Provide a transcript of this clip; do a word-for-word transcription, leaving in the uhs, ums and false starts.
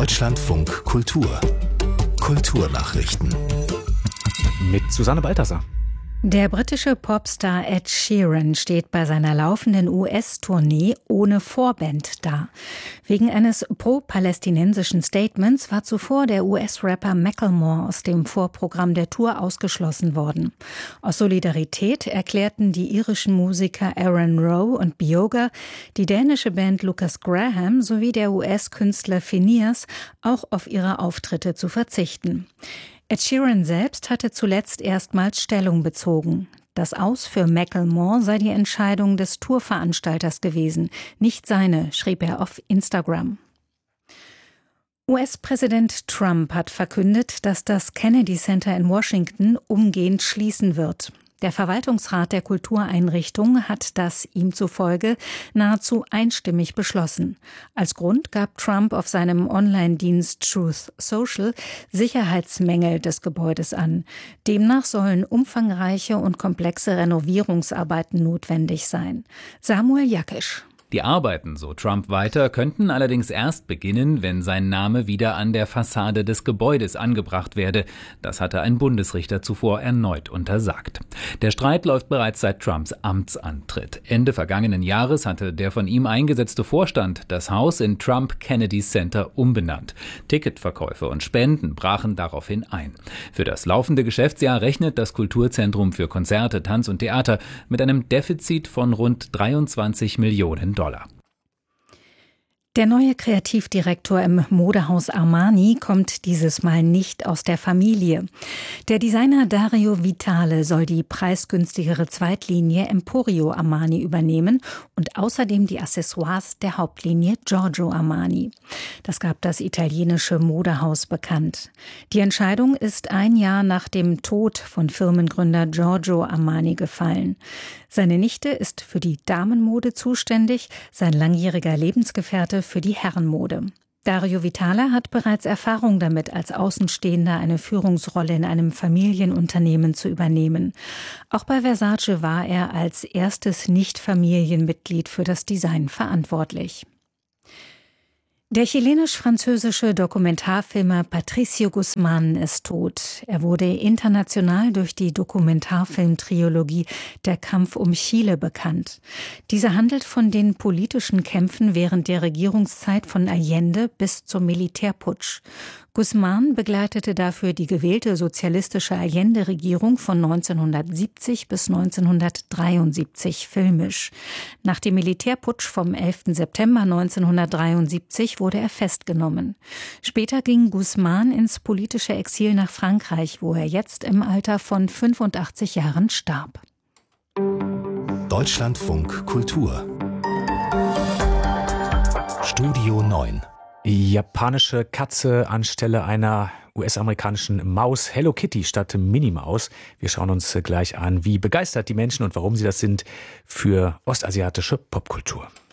Deutschlandfunk Kultur. Kulturnachrichten. Mit Susanne Balthasar. Der britische Popstar Ed Sheeran steht bei seiner laufenden U S-Tournee ohne Vorband da. Wegen eines pro-palästinensischen Statements war zuvor der U S-Rapper Macklemore aus dem Vorprogramm der Tour ausgeschlossen worden. Aus Solidarität erklärten die irischen Musiker Aaron Rowe und Bioga, die dänische Band Lucas Graham sowie der U S-Künstler Finneas auch auf ihre Auftritte zu verzichten. Ed Sheeran selbst hatte zuletzt erstmals Stellung bezogen. Das Aus für Macklemore sei die Entscheidung des Tourveranstalters gewesen, nicht seine, schrieb er auf Instagram. U S-Präsident Trump hat verkündet, dass das Kennedy Center in Washington umgehend schließen wird. Der Verwaltungsrat der Kultureinrichtung hat das ihm zufolge nahezu einstimmig beschlossen. Als Grund gab Trump auf seinem Online-Dienst Truth Social Sicherheitsmängel des Gebäudes an. Demnach sollen umfangreiche und komplexe Renovierungsarbeiten notwendig sein. Samuel Jakisch. Die Arbeiten, so Trump weiter, könnten allerdings erst beginnen, wenn sein Name wieder an der Fassade des Gebäudes angebracht werde. Das hatte ein Bundesrichter zuvor erneut untersagt. Der Streit läuft bereits seit Trumps Amtsantritt. Ende vergangenen Jahres hatte der von ihm eingesetzte Vorstand das Haus in Trump Kennedy Center umbenannt. Ticketverkäufe und Spenden brachen daraufhin ein. Für das laufende Geschäftsjahr rechnet das Kulturzentrum für Konzerte, Tanz und Theater mit einem Defizit von rund dreiundzwanzig Millionen Dollar. Der neue Kreativdirektor im Modehaus Armani kommt dieses Mal nicht aus der Familie. Der Designer Dario Vitale soll die preisgünstigere Zweitlinie Emporio Armani übernehmen und außerdem die Accessoires der Hauptlinie Giorgio Armani. Das gab das italienische Modehaus bekannt. Die Entscheidung ist ein Jahr nach dem Tod von Firmengründer Giorgio Armani gefallen. Seine Nichte ist für die Damenmode zuständig, sein langjähriger Lebensgefährte für die Herrenmode. Dario Vitale hat bereits Erfahrung damit, als Außenstehender eine Führungsrolle in einem Familienunternehmen zu übernehmen. Auch bei Versace war er als erstes Nicht-Familienmitglied für das Design verantwortlich. Der chilenisch-französische Dokumentarfilmer Patricio Guzmán ist tot. Er wurde international durch die Dokumentarfilmtrilogie Der Kampf um Chile bekannt. Diese handelt von den politischen Kämpfen während der Regierungszeit von Allende bis zum Militärputsch. Guzmán begleitete dafür die gewählte sozialistische Allende-Regierung von neunzehnhundertsiebzig bis neunzehnhundertdreiundsiebzig filmisch. Nach dem Militärputsch vom elften September neunzehnhundertdreiundsiebzig wurde er festgenommen. Später ging Guzmán ins politische Exil nach Frankreich, wo er jetzt im Alter von fünfundachtzig Jahren starb. Deutschlandfunk Kultur. Studio neun. Japanische Katze anstelle einer U S-amerikanischen Maus, Hello Kitty statt Minnie Maus. Wir schauen uns gleich an, wie begeistert die Menschen und warum sie das sind für ostasiatische Popkultur.